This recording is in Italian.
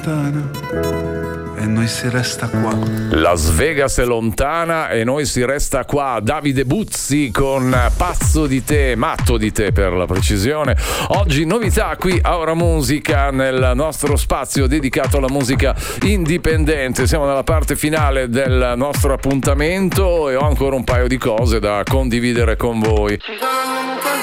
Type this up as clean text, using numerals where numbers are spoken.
e noi si resta qua. Las Vegas è lontana e noi si resta qua. Davide Buzzi con Pazzo di te, matto di te per la precisione. Oggi novità qui a Ora Musica, nel nostro spazio dedicato alla musica indipendente. Siamo nella parte finale del nostro appuntamento e ho ancora un paio di cose da condividere con voi.